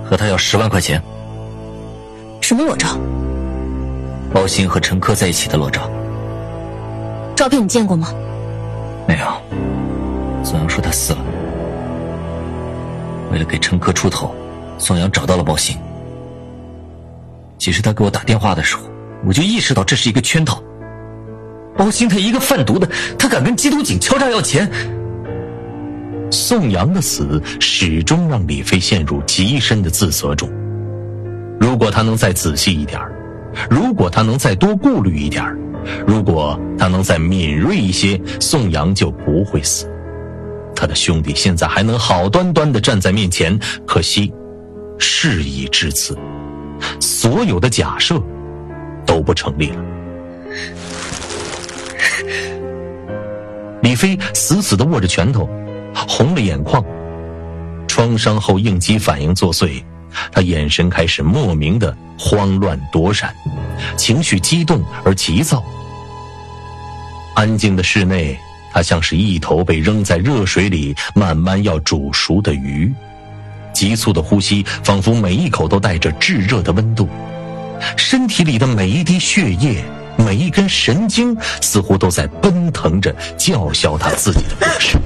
和他要10万块钱。 什么裸照？ 包鑫和陈科在一起的裸照。 照片你见过吗？ 没有。宋阳说他死了。为了给陈科出头，宋阳找到了包鑫。其实他给我打电话的时候，我就意识到这是一个圈套。包鑫他一个贩毒的，他敢跟缉毒警敲诈要钱。 宋阳的死始终让李飞陷入极深的自责中。如果他能再仔细一点，如果他能再多顾虑一点，如果他能再敏锐一些，宋阳就不会死。他的兄弟现在还能好端端地站在面前，可惜事已至此，所有的假设都不成立了。李飞死死地握着拳头，红了眼眶，创伤后应激反应作祟，他眼神开始莫名的慌乱躲闪，情绪激动而急躁。安静的室内，他像是一头被扔在热水里慢慢要煮熟的鱼，急促的呼吸仿佛每一口都带着炙热的温度，身体里的每一滴血液，每一根神经似乎都在奔腾着叫嚣他自己的故事。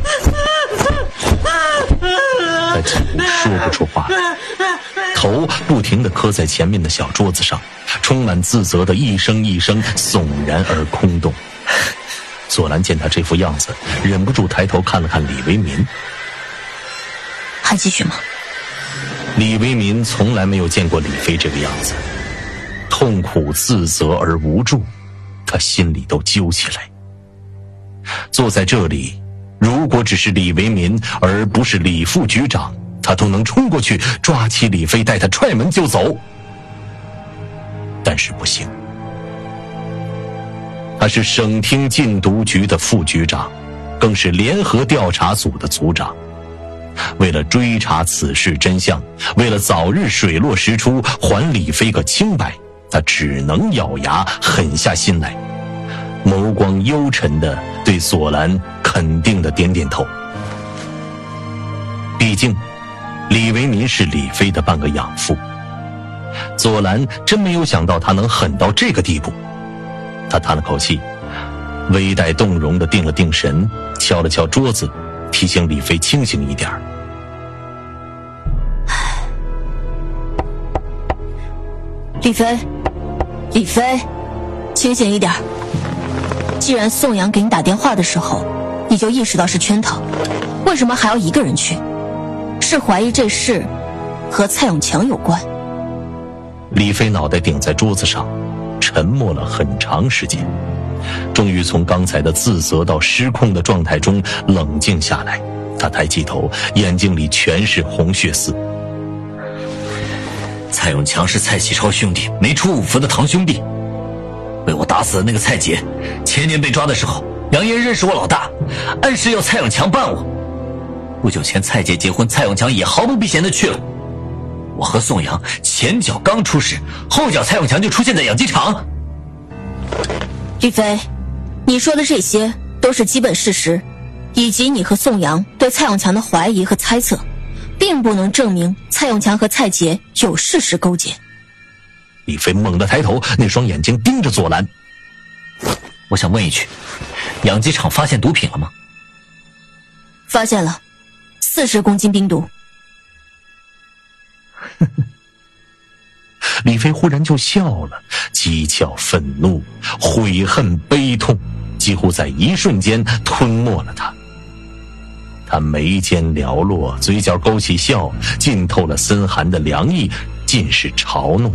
他几乎说不出话来，头不停地磕在前面的小桌子上，充满自责的一声一声悚然而空洞。左蓝见他这副样子，忍不住抬头看了看李维民。 还继续吗？ 李维民从来没有见过李飞这个样子，痛苦、自责而无助，他心里都揪起来。坐在这里，如果只是李维民而不是李副局长，他都能冲过去抓起李飞，带他踹门就走。但是不行，他是省厅禁毒局的副局长，更是联合调查组的组长。为了追查此事真相，为了早日水落石出，还李飞个清白，他只能咬牙狠下心来，眸光幽沉地对左蓝肯定地点点头。毕竟李维民是李飞的半个养父，左蓝真没有想到他能狠到这个地步。他叹了口气，微带动容地定了定神，敲了敲桌子，提醒李飞清醒一点。 李飞，李飞，清醒一点。既然宋阳给你打电话的时候你就意识到是圈套，为什么还要一个人去？是怀疑这事和蔡永强有关？ 李飞脑袋顶在桌子上，沉默了很长时间，终于从刚才的自责到失控的状态中冷静下来。他抬起头，眼睛里全是红血丝。 蔡永强是蔡启超兄弟没出五福的堂兄弟，被我打死的那个蔡杰，前年被抓的时候，杨爷认识我老大，暗示要蔡永强办我。不久前蔡杰结婚，蔡永强也毫不避嫌的去了。我和宋阳前脚刚出事，后脚蔡永强就出现在养鸡场。 李飞，你说的这些都是基本事实，以及你和宋阳对蔡永强的怀疑和猜测，并不能证明蔡永强和蔡杰有事实勾结。 李飞猛地抬头，那双眼睛盯着左蓝。 我想问一句，养鸡场发现毒品了吗？ 发现了，40公斤冰毒。 李飞忽然就笑了，讥诮、愤怒、悔恨、悲痛，几乎在一瞬间吞没了他。他眉间寥落，嘴角勾起笑，浸透了森寒的凉意，尽是嘲弄。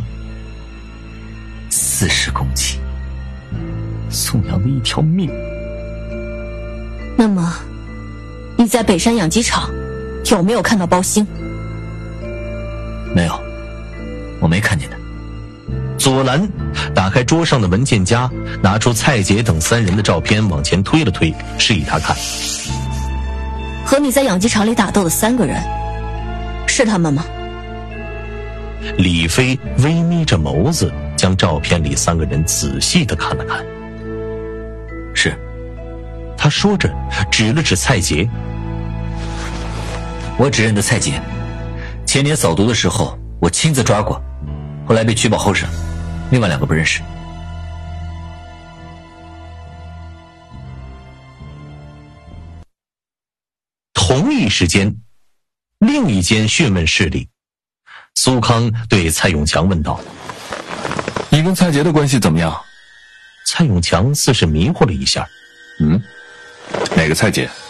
40公斤，宋阳的一条命。 那么你在北山养鸡场有没有看到包鑫？ 没有，我没看见他。 左蓝打开桌上的文件夹，拿出蔡杰等3人的照片往前推了推，示意他看。 和你在养鸡场里打斗的3个人，是他们吗？ 李飞微眯着眸子，将照片里3个人仔细地看了看。 是， 他说着指了指蔡杰。 我只认得蔡杰，前年扫毒的时候， 我亲自抓过，后来被取保候审，另外2个不认识。 同一时间，另一间讯问室里，苏康对蔡永强问道：“ 你跟蔡杰的关系怎么样？” 蔡永强似是迷糊了一下。 哪个蔡杰？